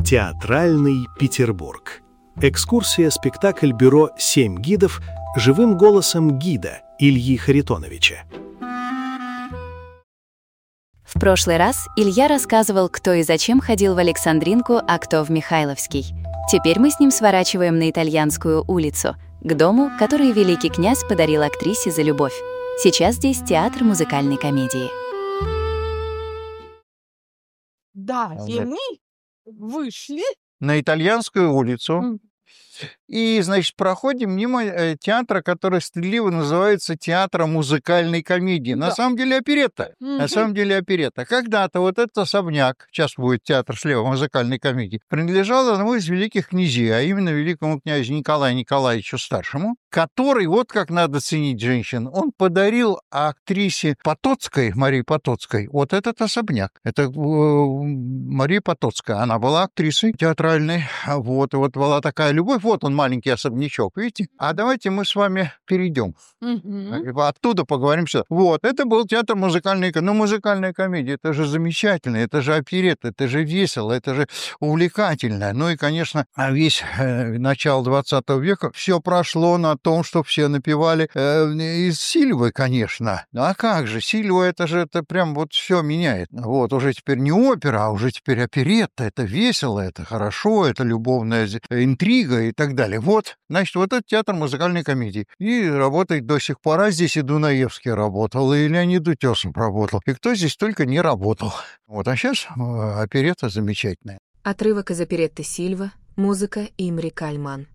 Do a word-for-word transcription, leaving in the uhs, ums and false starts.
Театральный Петербург. Экскурсия-спектакль бюро «Семь гидов» живым голосом гида Ильи Харитоновича. В прошлый раз Илья рассказывал, кто и зачем ходил в Александринку, а кто в Михайловский. Теперь мы с ним сворачиваем на Итальянскую улицу, к дому, который великий князь подарил актрисе за любовь. Сейчас здесь театр музыкальной комедии. Да, и мы вышли на Итальянскую улицу. М. И, значит, проходим мимо э, театра, который стыдливо называется театром музыкальной комедии. На Да. самом деле оперетта. На Мгм. самом деле оперетта. Когда-то вот этот особняк, сейчас будет театр слева музыкальной комедии, принадлежал одному из великих князей, а именно великому князю Николаю Николаевичу Старшему, который, вот как надо ценить женщин, он подарил актрисе Потоцкой, Марии Потоцкой, вот этот особняк. Это э, Мария Потоцкая, она была актрисой театральной, вот, и вот была такая любовь. Вот он, маленький особнячок, видите? А давайте мы с вами перейдем. Мгм. Оттуда поговорим сюда. Вот, это был театр музыкальной комедии. Ну, музыкальная комедия, это же замечательно, это же оперетта, это же весело, это же увлекательно. Ну и, конечно, весь э, начало двадцатого века все прошло на том, что все напевали э, из Сильвы, конечно. А как же, Сильва, это же это прям вот все меняет. Вот, уже теперь не опера, а уже теперь оперетта. Это весело, это хорошо, это любовная зи- интрига и так далее. Вот, значит, вот этот театр музыкальной комедии. И работает до сих пор. А здесь и Дунаевский работал, и Леонид Утесов работал. И кто здесь только не работал. Вот, а сейчас оперетта замечательная. Отрывок из оперетты «Сильва», музыка Имри Кальман.